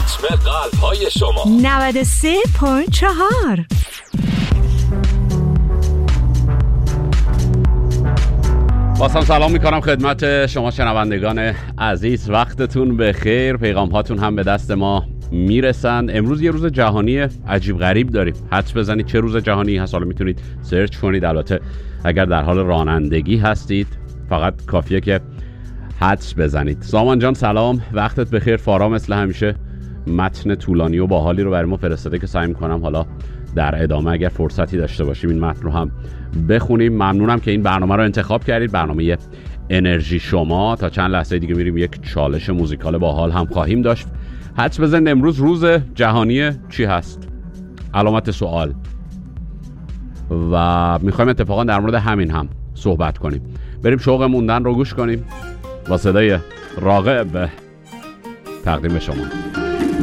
ریتم قلب های شما 93.4. بازم سلام میکنم خدمت شما شنوندگان عزیز، وقتتون بخیر. پیغام هاتون هم به دست ما میرسن. امروز یه روز جهانی عجیب غریب داریم. حدس بزنید چه روز جهانی هست. حالا میتونید سرچ کنید. البته اگر در حال رانندگی هستید فقط کافیه که حدس بزنید. سامان جان سلام، وقتت بخیر. فارا مثل همیشه متن طولانی و باحالی رو برای ما فرستاده که سعی میکنم حالا در ادامه اگر فرصتی داشته باشیم این متن رو هم بخونیم. ممنونم که این برنامه رو انتخاب کردید، برنامه انرژی شما. تا چند لحظه دیگه میریم یک چالش موزیکال باحال هم خواهیم داشت. حدس بزنید امروز روز جهانی چی هست؟ علامت سوال. و میخوایم اتفاقا در مورد همین هم صحبت کنیم. بریم شوق موندن رو گوش کنیم با صدای راغب تقدیم شما.